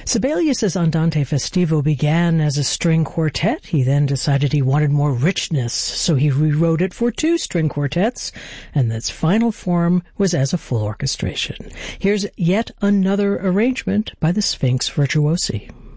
Sibelius's Andante Festivo began as a string quartet. He then decided he wanted more richness, so he rewrote it for 2 string quartets, and its final form was as a full orchestration. Here's yet another arrangement by the Sphinx Virtuosi.